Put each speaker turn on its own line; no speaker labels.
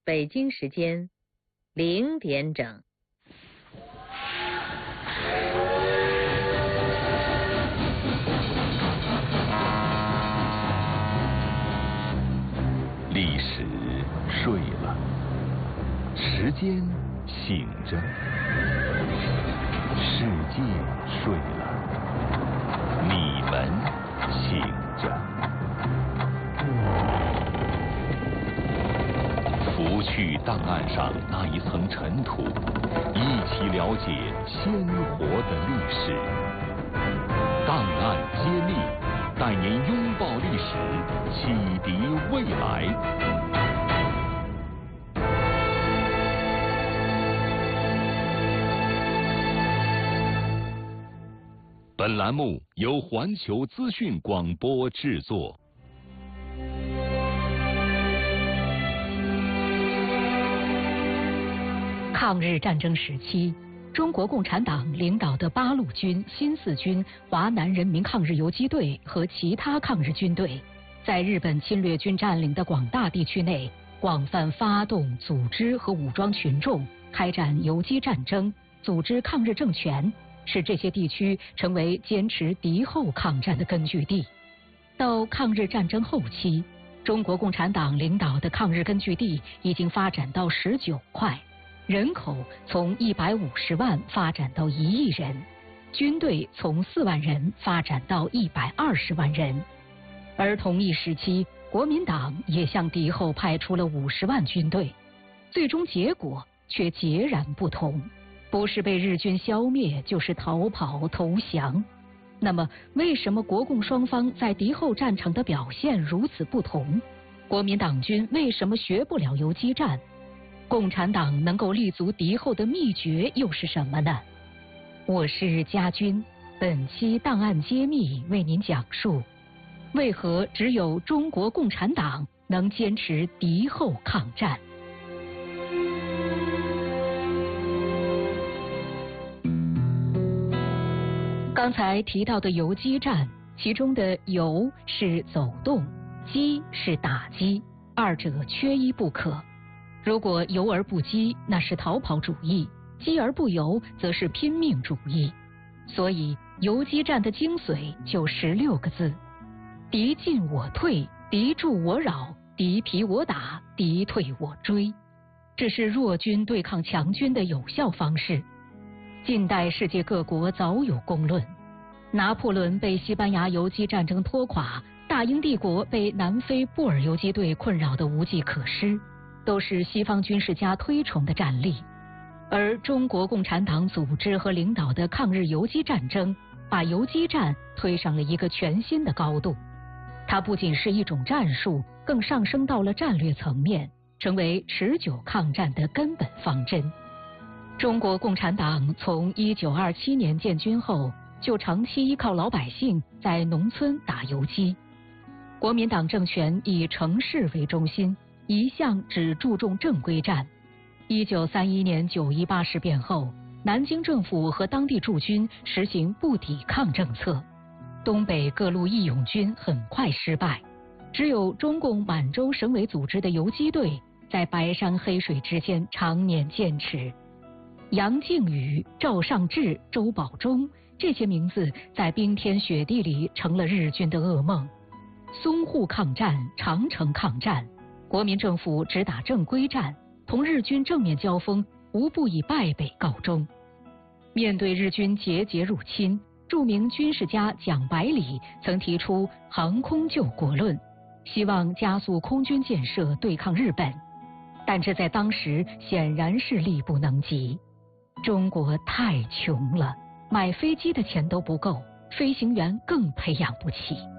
北京时间0点整。
历史睡了，时间醒着，世界睡了，你们醒着。拂去档案上那一层尘土，一起了解鲜活的历史。档案揭秘，带您拥抱历史，启迪未来。本栏目由环球资讯广播制作。
抗日战争时期，中国共产党领导的八路军、新四军、华南人民抗日游击队和其他抗日军队，在日本侵略军占领的广大地区内，广泛发动、组织和武装群众，开展游击战争，组织抗日政权，使这些地区成为坚持敌后抗战的根据地。到抗日战争后期，中国共产党领导的抗日根据地已经发展到19块。人口从150万发展到1亿人，军队从4万人发展到120万人，而同一时期，国民党也向敌后派出了50万军队，最终结果却截然不同，不是被日军消灭，就是逃跑投降。那么，为什么国共双方在敌后战场的表现如此不同？国民党军为什么学不了游击战？共产党能够立足敌后的秘诀又是什么呢？我是家军，本期档案揭秘为您讲述，为何只有中国共产党能坚持敌后抗战。刚才提到的游击战，其中的游是走动，击是打击，二者缺一不可。如果游而不击，那是逃跑主义；击而不游，则是拼命主义。所以，游击战的精髓就16个字：敌进我退，敌驻我扰，敌疲我打，敌退我追。这是弱军对抗强军的有效方式。近代世界各国早有公论。拿破仑被西班牙游击战争拖垮，大英帝国被南非布尔游击队困扰得无计可施。都是西方军事家推崇的战例，而中国共产党组织和领导的抗日游击战争，把游击战推上了一个全新的高度。它不仅是一种战术，更上升到了战略层面，成为持久抗战的根本方针。中国共产党从1927年建军后，就长期依靠老百姓在农村打游击。国民党政权以城市为中心，一向只注重正规战。1931年9·18事变后，南京政府和当地驻军实行不抵抗政策，东北各路义勇军很快失败，只有中共满洲省委组织的游击队在白山黑水之间常年坚持。杨靖宇、赵尚志、周保中这些名字在冰天雪地里成了日军的噩梦。淞沪抗战、长城抗战，国民政府只打正规战，同日军正面交锋无不以败北告终。面对日军节节入侵，著名军事家蒋百里曾提出航空救国论，希望加速空军建设对抗日本，但这在当时显然是力不能及。中国太穷了，买飞机的钱都不够，飞行员更培养不起。